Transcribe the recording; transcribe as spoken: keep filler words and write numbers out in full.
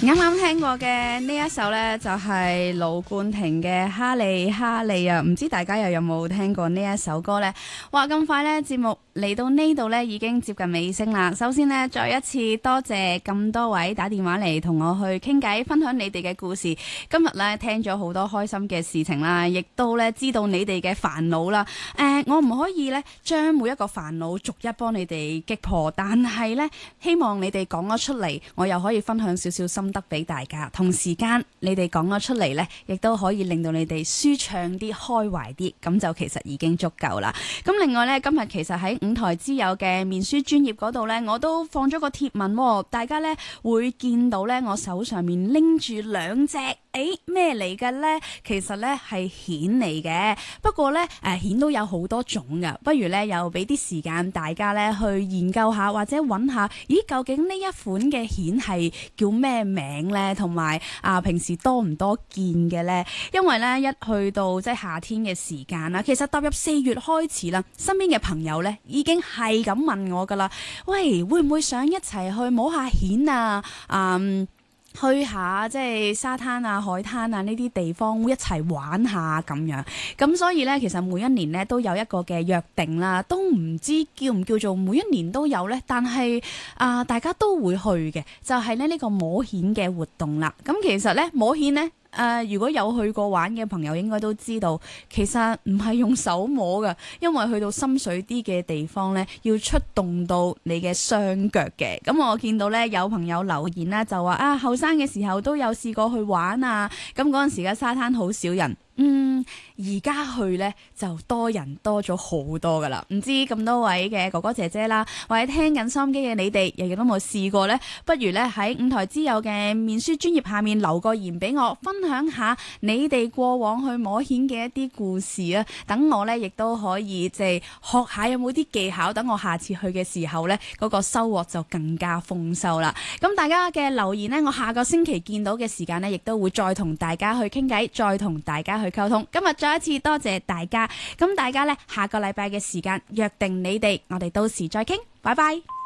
啱啱聽過嘅呢一首呢，就係盧冠廷嘅《哈利哈利》啊！唔知大家又有冇聽過呢一首歌呢？哇！咁快呢，節目嚟到呢度呢，已經接近尾聲啦。首先呢，再一次多謝咁多位打電話嚟同我去傾偈，分享你哋嘅故事。今日呢，聽咗好多開心嘅事情啦，亦都呢知道你哋嘅煩惱啦。誒、呃，我唔可以呢將每一個煩惱逐一幫你哋擊破，但係呢，希望你哋講咗出嚟，我又可以分享少少心得俾大家。同時間你哋講咗出嚟呢，亦都可以令到你哋舒暢啲、開懷啲，咁就其實已經足夠啦。咁另外呢，今日其實喺五台之友嘅面書專頁嗰度呢，我都放咗個貼文，大家呢會見到呢，我手上面拎住兩隻，誒咩嚟嘅呢？其實呢係蜆嚟嘅，不過呢，誒蜆都有好多種噶，不如呢，又俾啲時間大家呢去研究下或者揾下，咦究竟呢一款嘅蜆係叫咩名呢？同埋啊平時多唔多見嘅呢？因為呢，一去到即係夏天嘅時間啦，其實踏入四月開始啦，身邊嘅朋友呢已經係咁問我噶啦，喂，會唔會想一齊去摸下蜆啊？嗯。去下即係沙灘啊、海灘啊呢啲地方，會一齊玩下咁樣。咁所以呢，其實每一年呢都有一個嘅約定啦，都唔知叫唔叫做每一年都有呢。但係啊、呃，大家都會去嘅，就係咧呢個摸蜆嘅活動啦。咁其實呢，摸蜆呢。誒、呃，如果有去過玩嘅朋友應該都知道，其實唔係用手摸㗎，因為去到深水啲嘅地方呢，要出動到你嘅雙腳嘅。咁我見到呢，有朋友留言啦，就話啊，後生嘅時候都有試過去玩啊，咁嗰陣時嘅沙灘好少人。嗯，而家去呢就多人多咗好多噶啦，唔知咁多位嘅哥哥姐姐啦，或者聽緊收音機嘅你哋，又有冇試過呢？不如呢喺五台之友嘅面書專頁下面留個言俾我，分享下你哋過往去摸蜆嘅一啲故事啊！等我呢亦都可以即係學下有冇啲技巧，等我下次去嘅時候呢，嗰個收穫就更加豐收啦。咁大家嘅留言呢，我下個星期見到嘅時間呢，亦都會再同大家去傾偈，再同大家去溝通。今日再一次多謝大家，咁大家呢，下個禮拜嘅時間約定你哋，我哋到時再傾，拜拜。